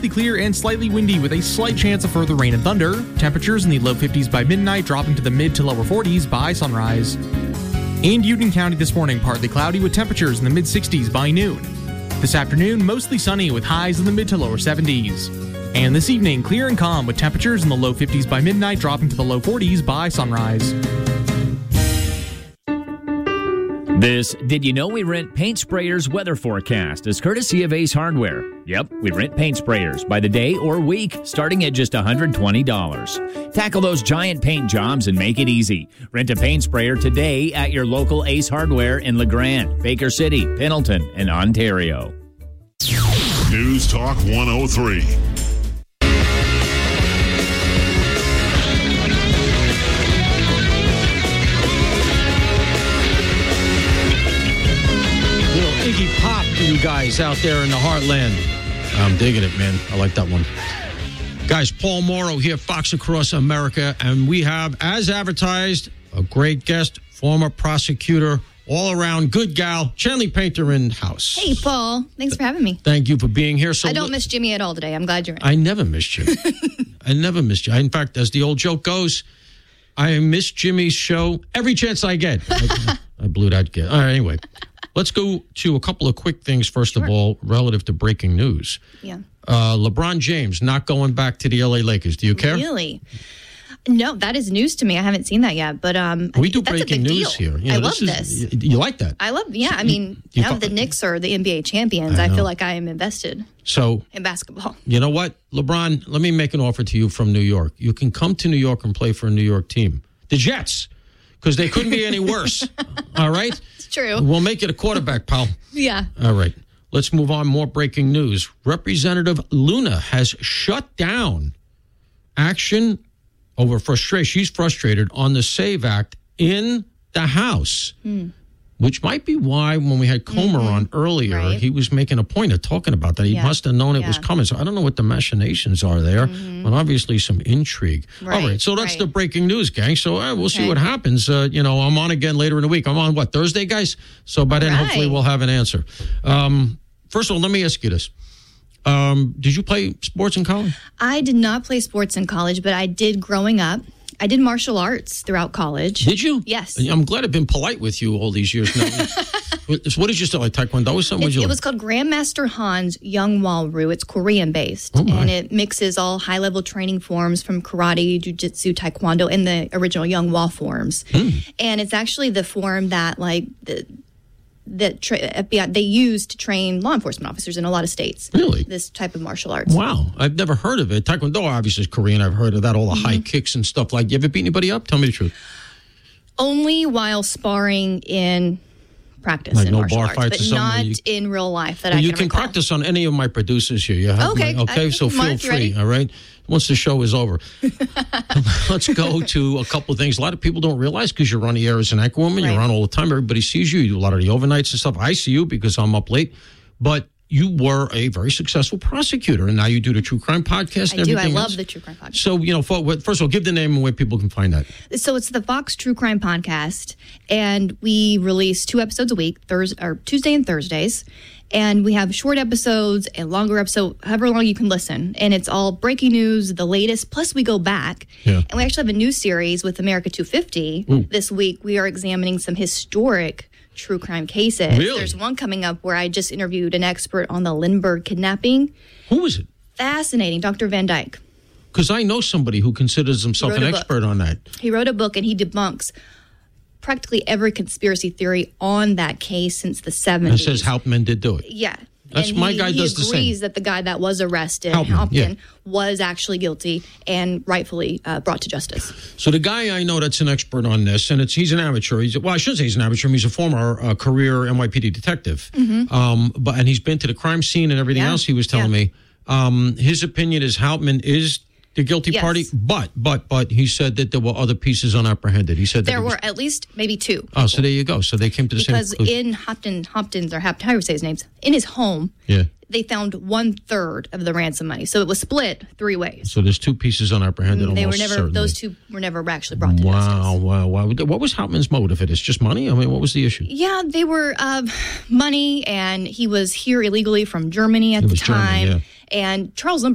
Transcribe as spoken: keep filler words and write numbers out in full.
mostly clear and slightly windy with a slight chance of further rain and thunder. Temperatures in the low fifties by midnight, dropping to the mid to lower forties by sunrise. In Union County this morning, partly cloudy with temperatures in the mid sixties by noon. This afternoon, mostly sunny with highs in the mid to lower seventies. And this evening, clear and calm with temperatures in the low fifties by midnight, dropping to the low forties by sunrise. This Did You Know We Rent Paint Sprayers weather forecast is courtesy of Ace Hardware. Yep, we rent paint sprayers by the day or week, starting at just one hundred twenty dollars. Tackle those giant paint jobs and make it easy. Rent a paint sprayer today at your local Ace Hardware in LeGrand, Baker City, Pendleton, and Ontario. News Talk one oh three. Iggy Pop to you guys out there in the heartland. I'm digging it, man. I like that one. Guys, Paul Morrow here, Fox Across America, and we have, as advertised, a great guest, former prosecutor, all-around good gal, Chanley Painter in house. Hey, Paul. Thanks for having me. Thank you for being here. So I don't miss Jimmy at all today. I'm glad you're in. I never missed you. I never missed you. In fact, as the old joke goes, I miss Jimmy's show every chance I get. I, I blew that kid. All right, anyway. Let's go to a couple of quick things, first sure. of all, relative to breaking news. Yeah. Uh, LeBron James not going back to the L A Lakers. Do you care? Really? No, that is news to me. I haven't seen that yet, but um, we do that's breaking a big news deal. here. You know, I love this. Is, this. You like that? I love, yeah. I mean, you, now the Knicks are the N B A champions. I, I feel like I am invested so, in basketball. You know what, LeBron, let me make an offer to you from New York. You can come to New York and play for a New York team. The Jets, because they couldn't be any worse. All right? It's true. We'll make it a quarterback, pal. Yeah. All right. Let's move on. More breaking news. Representative Luna has shut down action over frustration. She's frustrated on the SAVE Act in the House, mm. which might be why when we had Comer mm-hmm. on earlier, right. he was making a point of talking about that. He yeah. must have known it yeah. was coming. So I don't know what the machinations are there, mm-hmm. but obviously some intrigue. Right. All right. So that's right. the breaking news, gang. So uh, we'll okay. see what happens. Uh, you know, I'm on again later in the week. I'm on, what, Thursday, guys? So by then, right. hopefully we'll have an answer. Um, first of all, let me ask you this. Um, did you play sports in college? I did not play sports in college, but I did growing up. I did martial arts throughout college. Did you? Yes. I'm glad I've been polite with you all these years now. What did you still like, Taekwondo or something? It, you it like? was called Grandmaster Han's Young Walru. It's Korean-based, oh and it mixes all high-level training forms from karate, jiu-jitsu, Taekwondo, and the original Young Wall forms. Mm. And it's actually the form that, like, the that tra- F B I, they use to train law enforcement officers in a lot of states. Really? This type of martial arts. Wow. I've never heard of it. Taekwondo obviously is Korean. I've heard of that, all the mm-hmm. high kicks and stuff like. You ever beat anybody up? Tell me the truth. Only while sparring in practice like in no martial bar arts, fights but or not you, in real life that well, I can You can recall. practice on any of my producers here. You have okay. My, okay, I, so feel Mark's free, ready. all right? Once the show is over. Let's go to a couple of things. A lot of people don't realize because you're on the air as an anchor woman. Right. You're on all the time. Everybody sees you. You do a lot of the overnights and stuff. I see you because I'm up late. But you were a very successful prosecutor, and now you do the True Crime Podcast and I everything do. I love else. the True Crime Podcast. So, you know, first of all, give the name and where people can find that. So it's the Fox True Crime Podcast, and we release two episodes a week, Thursday or Tuesday and Thursdays. And we have short episodes and longer episodes, however long you can listen. And it's all breaking news, the latest. Plus, we go back. Yeah. And we actually have a new series with America two fifty. Ooh. This week. We are examining some historic true crime cases. Really? There's one coming up where I just interviewed an expert on the Lindbergh kidnapping. Who was it? Fascinating. Doctor Van Dyke. Because I know somebody who considers himself an expert on that. He wrote a book, and he debunks practically every conspiracy theory on that case since the seventies. And says Hauptmann did do it. Yeah. That's and my he, guy he does the same. He agrees that the guy that was arrested, Hauptmann, Hauptmann yeah. was actually guilty and rightfully uh, brought to justice. So the guy I know that's an expert on this, and it's he's an amateur. He's well, I shouldn't say he's an amateur. He's a former uh, career N Y P D detective. Mm-hmm. Um, but and he's been to the crime scene and everything yeah. else. He was telling yeah. me. Um, his opinion is Hauptmann is the guilty yes. party, but but but he said that there were other pieces unapprehended. He said that there was, were at least maybe two. People. Oh, so there you go. So they came to the because same conclusion. in Hopton, Hopton's or Hopton, how do you say his names? In his home, yeah. they found one third of the ransom money, so it was split three ways. So there's two pieces unapprehended. They almost were never; certainly. those two were never actually brought to wow, justice. Wow, wow, wow! What was Hauptmann's motive for this? Just money? I mean, what was the issue? Yeah, they were uh, money, and he was here illegally from Germany at it the was time. Germany, yeah. And Charles Lindbergh